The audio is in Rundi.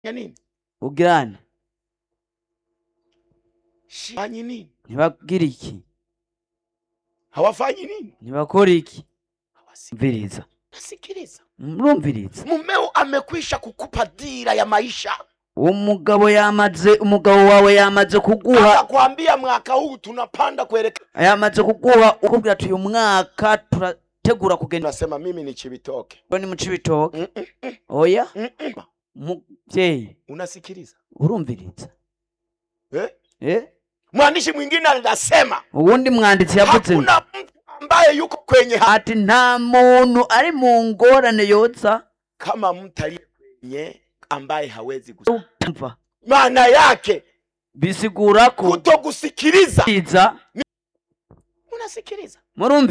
nini? Ugirane. Shifanyi nini? Ntibagira iki? Hawafanyi nini? Ntibakora iki? Mviriza. Nasikiliza. Murumviriza. Mumeo amekwisha kukupa dira ya maisha. Umugabo wawe yamaze kuguha. Akakwambia mwaka huu tunapanda kuelekea. Yamaze kuguha ukubwira ati uyu mwaka turategura kugenda. Nasema mimi ni Cibitoke. Ni mu Cibitoke. Oya? Muvyeyi. Unasikiliza? Urumviriza. Mwandishi mwingine anasema. Uwundi mwanditsi yavuze. Hakuna mtu ambaye yuko kwenye ati nta muntu ari mu ngorane yoza kama mtu aliye kwenye ambaye hawezi kusimva. Maana yake bisigura ko kutokusikiliza. Unasikiliza? Murumva